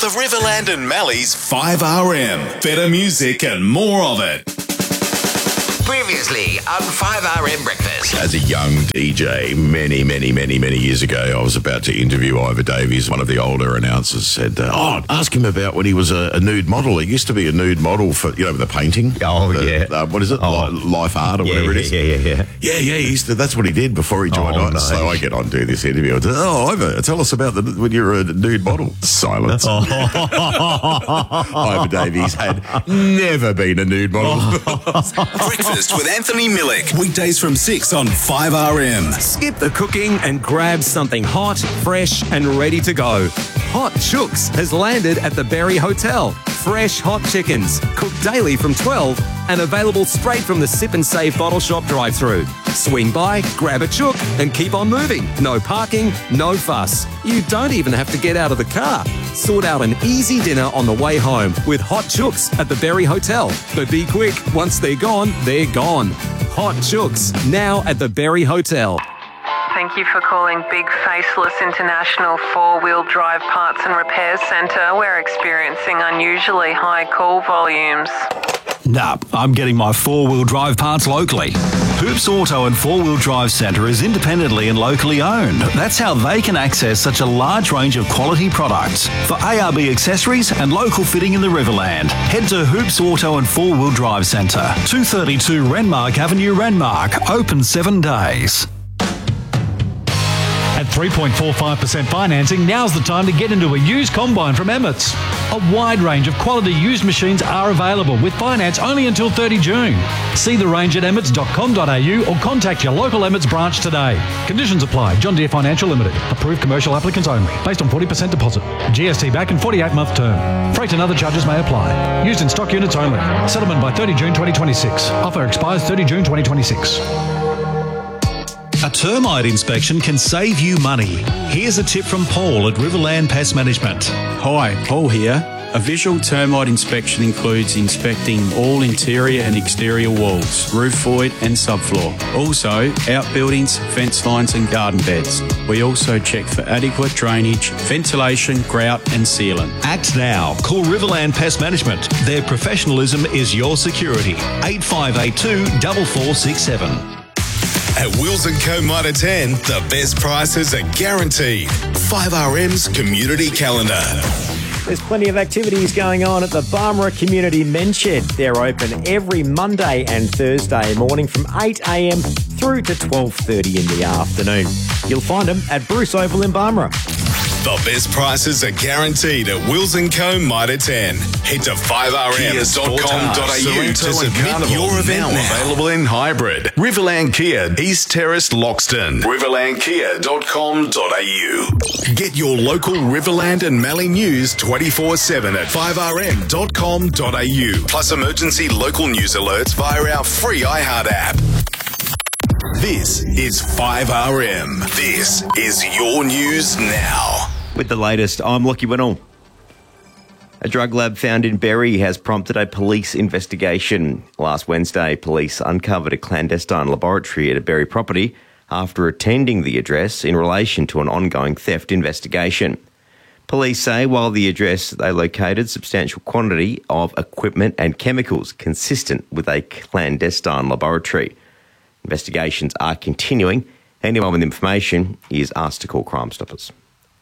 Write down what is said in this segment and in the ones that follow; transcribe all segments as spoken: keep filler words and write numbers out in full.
The Riverland and Mally's five R M. Better music and more of it. Previously on five R M Breakfast. As a young D J, many, many, many, many years ago, I was about to interview Ivor Davies. One of the older announcers said, uh, oh, ask him about when he was a, a nude model. He used to be a nude model for, you know, the painting. Oh, the, yeah. Uh, what is it? Oh. Li- Life art or Yeah, whatever yeah, it is. yeah, yeah, yeah. Yeah, yeah, he used to, that's what he did before he joined Oh, us. no. So I get on to do this interview. I said, oh, Ivor, tell us about the, when you were a nude model. Silence. Ivor Davies had never been a nude model. Breakfast with Anthony Millick. Weekdays from six on five R M. Skip the cooking and grab something hot, fresh and ready to go. Hot Chooks has landed at the Berry Hotel. Fresh hot chickens, cooked daily from twelve and available straight from the Sip and Save bottle shop drive-through. Swing by, grab a chook and keep on moving. No parking, no fuss. You don't even have to get out of the car. Sort out an easy dinner on the way home with Hot Chooks at the Berry Hotel. But be quick, once they're gone, they're gone. Hot Chooks, now at the Berry Hotel. Thank you for calling Big Faceless International four-wheel drive parts and repair centre. We're experiencing unusually high call volumes. Nah, I'm getting my four-wheel drive parts locally. Hoops Auto and Four-Wheel Drive Centre is independently and locally owned. That's how they can access such a large range of quality products. For A R B accessories and local fitting in the Riverland, head to Hoops Auto and Four-Wheel Drive Centre, two thirty-two Renmark Avenue, Renmark, open seven days. At three point four five percent financing, now's the time to get into a used combine from Emmett's. A wide range of quality used machines are available with finance only until thirty June. See the range at emmets dot com dot a u or contact your local Emmett's branch today. Conditions apply. John Deere Financial Limited. Approved commercial applicants only. Based on forty percent deposit. G S T back and forty-eight month term. Freight and other charges may apply. Used in stock units only. Settlement by thirty June twenty twenty-six. Offer expires thirty June twenty twenty-six. A termite inspection can save you money. Here's a tip from Paul at Riverland Pest Management. Hi, Paul here. A visual termite inspection includes inspecting all interior and exterior walls, roof void and subfloor. Also, outbuildings, fence lines and garden beds. We also check for adequate drainage, ventilation, grout and sealant. Act now. Call Riverland Pest Management. Their professionalism is your security. eight five eight two, four four six seven. At Wills and Co Mitre ten, the best prices are guaranteed. five R M's community calendar. There's plenty of activities going on at the Barmera Community Men's Shed. They're open every Monday and Thursday morning from eight a m through to twelve thirty in the afternoon. You'll find them at Bruce Oval in Barmera. The best prices are guaranteed at Wills and Co Mitre ten. Head to five R M dot com dot a u to submit your event now. Available in hybrid. Riverland Kia, East Terrace, Loxton. riverland kia dot com dot a u. Get your local Riverland and Mallee news twenty-four seven at five R M dot com dot a u. Plus emergency local news alerts via our free iHeart app. This is five R M. This is your news now. With the latest, I'm Lockie Winnell. A drug lab found in Berry has prompted a police investigation. Last Wednesday, police uncovered a clandestine laboratory at a Berry property after attending the address in relation to an ongoing theft investigation. Police say while the address they located substantial quantity of equipment and chemicals consistent with a clandestine laboratory. Investigations are continuing. Anyone with information is asked to call Crime Stoppers.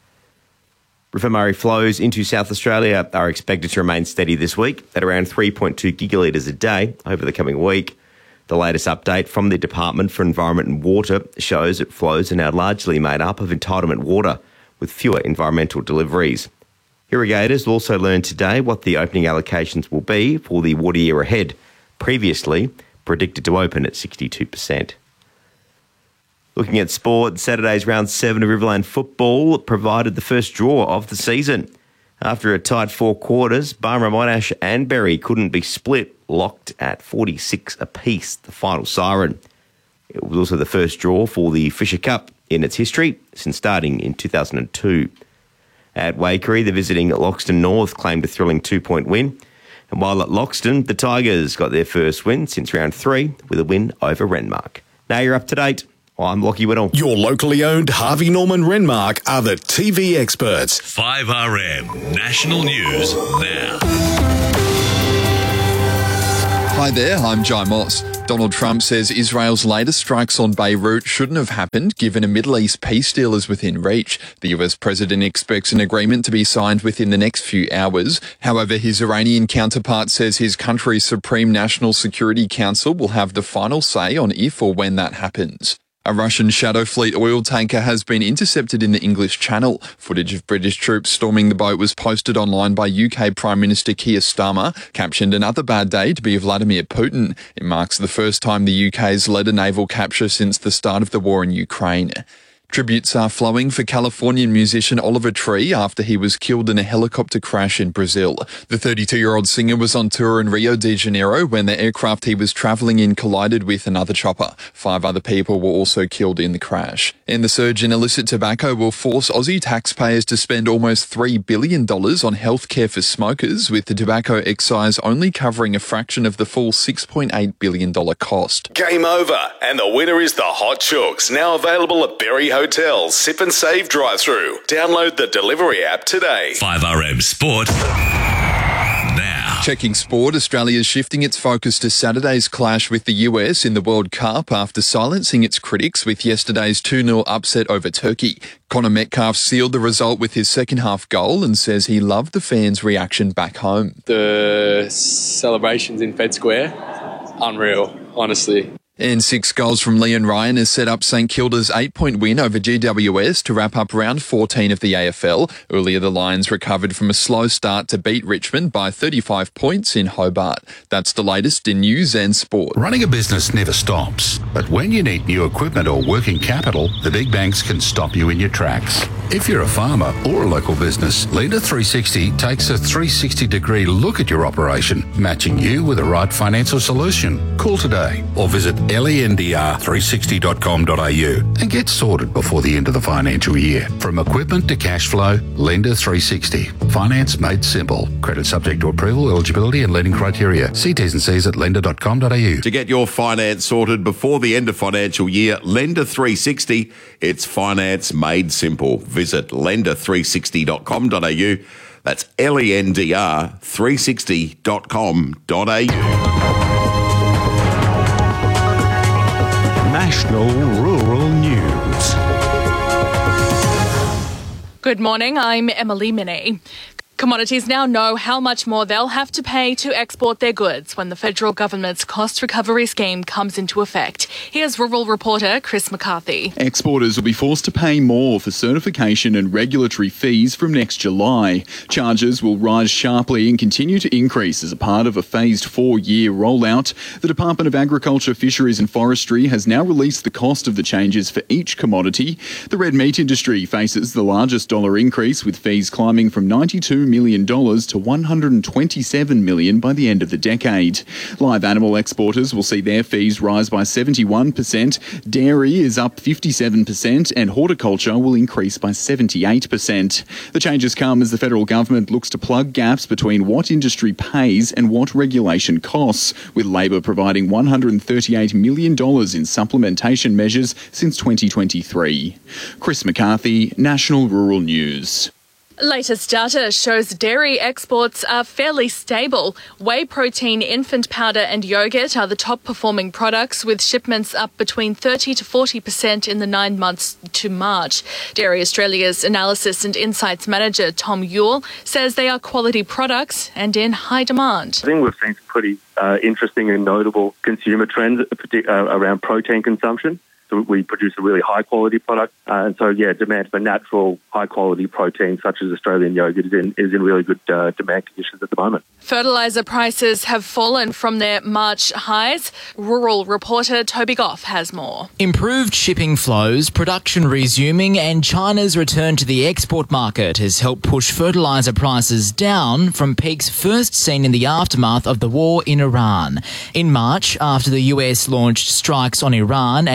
River Murray flows into South Australia are expected to remain steady this week at around three point two gigalitres a day over the coming week. The latest update from the Department for Environment and Water shows that flows are now largely made up of entitlement water, with fewer environmental deliveries. Irrigators will also learn today what the opening allocations will be for the water year ahead, previously predicted to open at sixty-two percent. Looking at sport, Saturday's round seven of Riverland football provided the first draw of the season. After a tight four quarters, Barmera, Monash and Berry couldn't be split, locked at forty-six apiece, the final siren. It was also the first draw for the Fisher Cup in its history since starting in two thousand two. At Waikerie, the visiting Loxton North claimed a thrilling two-point win. And while at Loxton, the Tigers got their first win since round three with a win over Renmark. Now you're up to date I'm Lockie Whittle. Your locally owned Harvey Norman Renmark are the T V experts. five R M National News now. Hi there, I'm Jai Moss. Donald Trump says Israel's latest strikes on Beirut shouldn't have happened given a Middle East peace deal is within reach. The U S president expects an agreement to be signed within the next few hours. However, his Iranian counterpart says his country's Supreme National Security Council will have the final say on if or when that happens. A Russian Shadow Fleet oil tanker has been intercepted in the English Channel. Footage of British troops storming the boat was posted online by U K Prime Minister Keir Starmer, captioned "Another bad day to be Vladimir Putin." It marks the first time the U K's led a naval capture since the start of the war in Ukraine. Tributes are flowing for Californian musician Oliver Tree after he was killed in a helicopter crash in Brazil. The thirty-two-year-old singer was on tour in Rio de Janeiro when the aircraft he was travelling in collided with another chopper. Five other people were also killed in the crash. And the surge in illicit tobacco will force Aussie taxpayers to spend almost three billion dollars on healthcare for smokers, with the tobacco excise only covering a fraction of the full six point eight billion dollars cost. Game over, and the winner is the Hot Chooks, now available at Berry Hotel Sip and Save drive-through. Download the delivery app today. five R M Sport now. Checking sport, Australia is shifting its focus to Saturday's clash with the U S in the World Cup after silencing its critics with yesterday's two nil upset over Turkey. Connor Metcalf sealed the result with his second half goal and says he loved the fans' reaction back home. The celebrations in Fed Square, unreal, honestly. And six goals from Leon Ryan has set up St Kilda's eight-point win over G W S to wrap up round fourteen of the A F L. Earlier, the Lions recovered from a slow start to beat Richmond by thirty-five points in Hobart. That's the latest in news and sport. Running a business never stops, but when you need new equipment or working capital, the big banks can stop you in your tracks. If you're a farmer or a local business, Lender three sixty takes a three sixty degree look at your operation, matching you with the right financial solution. Call today or visit lendr three sixty dot com dot a u and get sorted before the end of the financial year. From equipment to cash flow, Lender three sixty. Finance made simple. Credit subject to approval, eligibility and lending criteria. See T's and C's at lender dot com dot a u. To get your finance sorted before the end of financial year, Lender three sixty. It's finance made simple. Visit lender three sixty dot com dot a u. That's lendr three sixty dot com dot a u. National Rural News. Good morning, I'm Emily Minney. Commodities now know how much more they'll have to pay to export their goods when the federal government's cost recovery scheme comes into effect. Here's rural reporter Chris McCarthy. Exporters will be forced to pay more for certification and regulatory fees from next July. Charges will rise sharply and continue to increase as a part of a phased four-year rollout. The Department of Agriculture, Fisheries and Forestry has now released the cost of the changes for each commodity. The red meat industry faces the largest dollar increase, with fees climbing from ninety-two million dollars to one hundred twenty-seven million dollars by the end of the decade. Live animal exporters will see their fees rise by seventy-one percent, dairy is up fifty-seven percent and horticulture will increase by seventy-eight percent. The changes come as the federal government looks to plug gaps between what industry pays and what regulation costs, with Labor providing one hundred thirty-eight million dollars in supplementation measures since twenty twenty-three. Chris McCarthy, National Rural News. Latest data shows dairy exports are fairly stable. Whey protein, infant powder and yogurt are the top performing products, with shipments up between thirty to forty percent in the nine months to March. Dairy Australia's Analysis and Insights Manager Tom Ewell says they are quality products and in high demand. I think we've seen some pretty uh, interesting and notable consumer trends uh, around protein consumption. So we produce a really high-quality product. Uh, and so, yeah, demand for natural, high-quality protein, such as Australian yogurt, is in, is in really good uh, demand conditions at the moment. Fertiliser prices have fallen from their March highs. Rural reporter Toby Goff has more. Improved shipping flows, production resuming and China's return to the export market has helped push fertiliser prices down from peaks first seen in the aftermath of the war in Iran. In March, after the U S launched strikes on Iran and the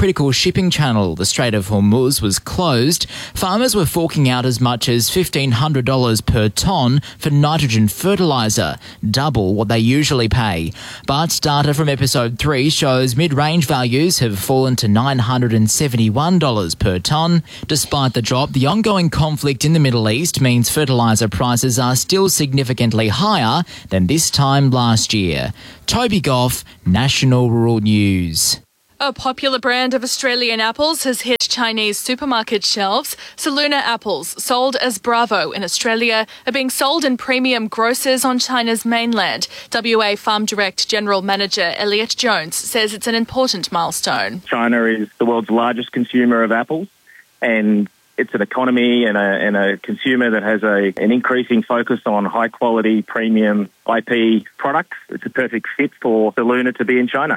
critical shipping channel, the Strait of Hormuz, was closed, farmers were forking out as much as fifteen hundred dollars per tonne for nitrogen fertiliser, double what they usually pay. But data from episode three shows mid-range values have fallen to nine hundred seventy-one dollars per tonne. Despite the drop, the ongoing conflict in the Middle East means fertiliser prices are still significantly higher than this time last year. Toby Goff, National Rural News. A popular brand of Australian apples has hit Chinese supermarket shelves. Saluna apples, sold as Bravo in Australia, are being sold in premium grocers on China's mainland. W A Farm Direct General Manager Elliot Jones says it's an important milestone. China is the world's largest consumer of apples, and it's an economy and a, and a consumer that has a, an increasing focus on high-quality, premium I P products. It's a perfect fit for Saluna to be in China.